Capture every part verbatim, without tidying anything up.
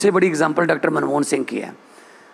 सबसे बड़ी example doctor Manmohan Singh की है।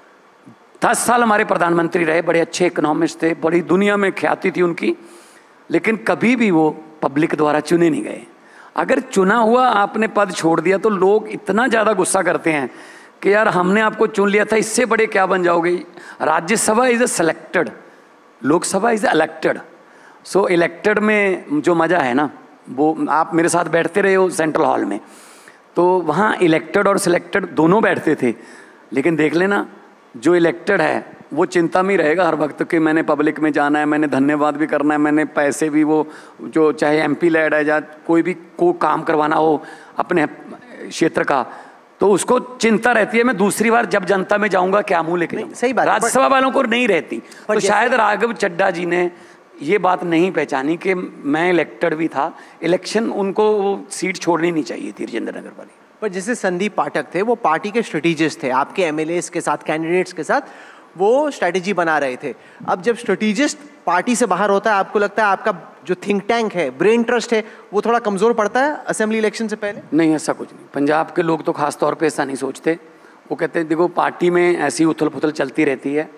दस साल हमारे प्रधानमंत्री रहे, बड़े अच्छे इकोनॉमिस्ट थे, बड़ी दुनिया में ख्याति थी उनकी, लेकिन कभी भी वो पब्लिक द्वारा चुने नहीं गए। अगर चुना हुआ आपने पद छोड़ दिया तो लोग इतना ज़्यादा गुस्सा करते हैं कि यार हमने आपको चुन लिया था, इससे बड़े क्या बन जाओगे। Rajya Sabha is a selected, Lok Sabha is elected. So elected में जो मज़ा है ना, वो आप मेरे साथ बैठते रहे हो सेंट्रल हॉल में, तो वहाँ इलेक्टेड और सिलेक्टेड दोनों बैठते थे। लेकिन देख लेना, जो इलेक्टेड है वो चिंता में रहेगा हर वक्त कि मैंने पब्लिक में जाना है, मैंने धन्यवाद भी करना है, मैंने पैसे भी, वो जो चाहे एमपी लैड है या कोई भी को काम करवाना हो अपने क्षेत्र का, तो उसको चिंता रहती है मैं दूसरी बार जब जनता में जाऊंगा क्या मुंह लेके जाऊंगा। सही बात। राज्यसभा वालों को नहीं रहती। तो शायद राघव चड्ढा जी ने ये बात नहीं पहचानी कि मैं इलेक्टेड भी था, इलेक्शन उनको वो सीट छोड़नी नहीं चाहिए थी राजेंद्र नगर वाली। पर जैसे संदीप पाठक थे, वो पार्टी के स्ट्रेटेजिस्ट थे, आपके एमएलएस के साथ, कैंडिडेट्स के साथ वो स्ट्रेटेजी बना रहे थे। अब जब स्ट्रेटेजिस्ट पार्टी से बाहर होता है, आपको लगता है आपका जो थिंक टैंक है, ब्रेन ट्रस्ट है, वो थोड़ा कमजोर पड़ता है असेंबली इलेक्शन से पहले? नहीं, ऐसा कुछ नहीं। पंजाब के लोग तो खास तौर पे ऐसा नहीं सोचते। वो कहते हैं देखो पार्टी में ऐसी उथल पुथल चलती रहती है,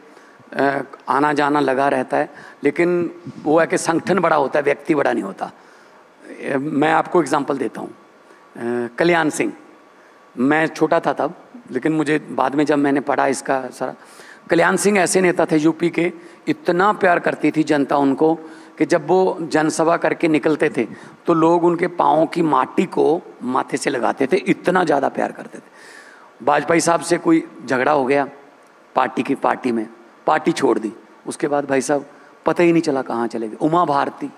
आना जाना लगा रहता है, लेकिन वो है कि संगठन बड़ा होता है, व्यक्ति बड़ा नहीं होता। मैं आपको एग्जांपल देता हूँ। कल्याण सिंह, मैं छोटा था तब, लेकिन मुझे बाद में जब मैंने पढ़ा इसका सारा, कल्याण सिंह ऐसे नेता थे यूपी के, इतना प्यार करती थी जनता उनको कि जब वो जनसभा करके निकलते थे तो लोग उनके पाँव की माटी को माथे से लगाते थे, इतना ज़्यादा प्यार करते थे। वाजपेयी साहब से कोई झगड़ा हो गया पार्टी की पार्टी में, पार्टी छोड़ दी, उसके बाद भाई साहब पता ही नहीं चला कहाँ चले गए। उमा भारती,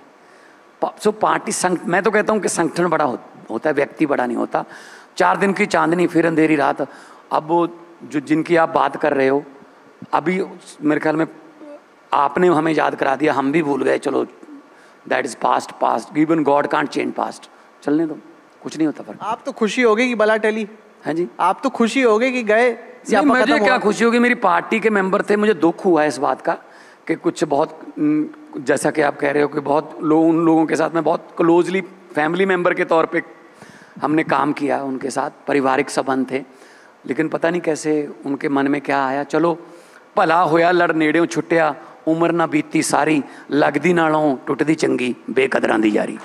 सो पार्टी संग, मैं तो कहता हूँ कि संगठन बड़ा हो, होता है, व्यक्ति बड़ा नहीं होता। चार दिन की चांदनी फिर अंधेरी रात। अब वो जो जिनकी आप बात कर रहे हो, अभी मेरे ख्याल में आपने हमें याद करा दिया, हम भी भूल गए। चलो that is past past, even God can't change past, चलने दो, कुछ नहीं होता फर्क। आप तो खुशी होगी कि बला टली है जी, आप तो खुशी होगी कि गए। मुझे क्या खुशी होगी, मेरी पार्टी के मेंबर थे, मुझे दुख हुआ है इस बात का कि कुछ बहुत, जैसा कि आप कह रहे हो कि बहुत लोग, उन लोगों के साथ में बहुत क्लोजली फैमिली मेंबर के तौर पे हमने काम किया, उनके साथ पारिवारिक संबंध थे, लेकिन पता नहीं कैसे उनके मन में क्या आया। चलो भला होया लड़ नेड़े छुट्टिया, उम्र ना बीती सारी, लगदी नालों टुटदी चंगी, बेकदरां दी जारी।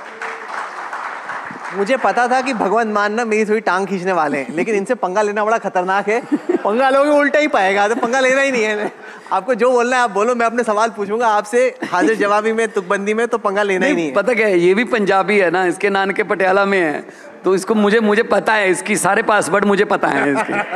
मुझे पता था कि भगवंत मान ना मेरी थोड़ी टांग खींचने वाले हैं, लेकिन इनसे पंगा लेना बड़ा खतरनाक है। पंगा लोगे उल्टा ही पाएगा, तो पंगा लेना ही नहीं है। आपको जो बोलना है आप बोलो, मैं अपने सवाल पूछूंगा आपसे हाजिर जवाबी में, तुकबंदी में, तो पंगा लेना ही नहीं है। पता क्या है, ये भी पंजाबी है ना, इसके नानके पटियाला में है, तो इसको मुझे मुझे पता है, इसकी सारे पासवर्ड मुझे पता है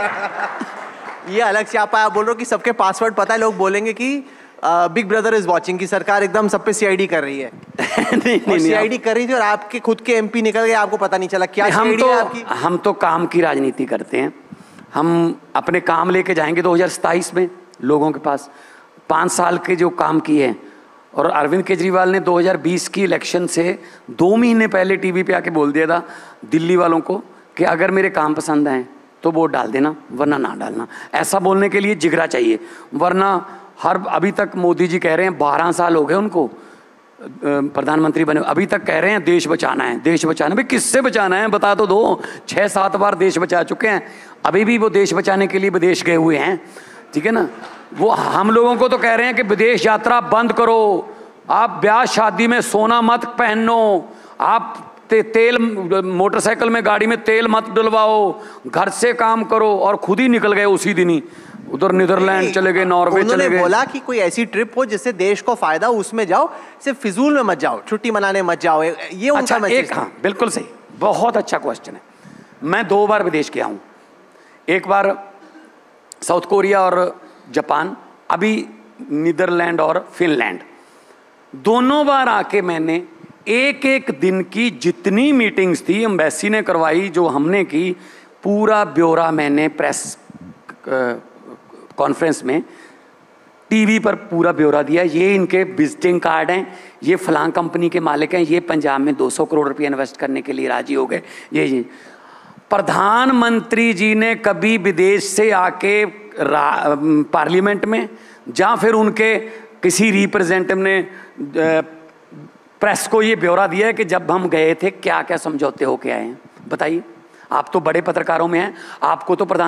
इसके। ये अलग से आप बोल रहे हो कि सबके पासवर्ड पता है, लोग बोलेंगे कि बिग ब्रदर इज वाचिंग, की सरकार एकदम सब पे सीआईडी कर रही है। नहीं, नहीं, सीआईडी कर रही थी और आपके खुद के एमपी निकल गए, आपको पता नहीं चला क्या। हम तो आपकी? हम तो काम की राजनीति करते हैं, हम अपने काम लेके जाएंगे दो हज़ार सताईस में लोगों के पास। पाँच साल के जो काम किए हैं, और अरविंद केजरीवाल ने दो हज़ार बीस की इलेक्शन से दो महीने पहले टीवी पे आके बोल दिया था दिल्ली वालों को कि अगर मेरे काम पसंद आए तो वोट डाल देना, वरना ना डालना। ऐसा बोलने के लिए जिगरा चाहिए, वरना हर अभी तक मोदी जी कह रहे हैं, बारह साल हो गए उनको प्रधानमंत्री बने, अभी तक कह रहे हैं देश बचाना है, देश बचाना। भाई किससे बचाना है बता तो दो। छः सात बार देश बचा चुके हैं, अभी भी वो देश बचाने के लिए विदेश गए हुए हैं, ठीक है ना। वो हम लोगों को तो कह रहे हैं कि विदेश यात्रा बंद करो, आप ब्याह शादी में सोना मत पहनो, आप ते, तेल मोटरसाइकिल में गाड़ी में तेल मत डलवाओ, घर से काम करो, और खुद ही निकल गए उसी दिन ही, उधर नीदरलैंड चले गए, नॉर्वे चले गए। बोला कि कोई ऐसी ट्रिप हो जिससे देश को फायदा, उसमें जाओ, सिर्फ फिजूल में मत जाओ, छुट्टी मनाने मत जाओ। ये उनका अच्छा, एक, हाँ बिल्कुल सही, बहुत अच्छा क्वेश्चन है। मैं दो बार विदेश गया हूँ, एक बार साउथ कोरिया और जापान, अभी नीदरलैंड और फिनलैंड। दोनों बार आके मैंने एक एक दिन की जितनी मीटिंग्स थी एम्बेसी ने करवाई, जो हमने की, पूरा ब्यौरा मैंने प्रेस कॉन्फ्रेंस में टीवी पर पूरा ब्यौरा दिया। ये इनके विजिटिंग कार्ड हैं, ये फलां कंपनी के मालिक हैं, ये पंजाब में दो सौ करोड़ रुपए इन्वेस्ट करने के लिए राजी हो गए। ये ये प्रधानमंत्री जी ने कभी विदेश से आके पार्लियामेंट में, या फिर उनके किसी रिप्रेजेंटेटिव ने प्रेस को ये ब्यौरा दिया है कि जब हम गए थे क्या क्या समझौते होके आए हैं, बताइए। आप तो बड़े पत्रकारों में हैं, आपको तो प्रधान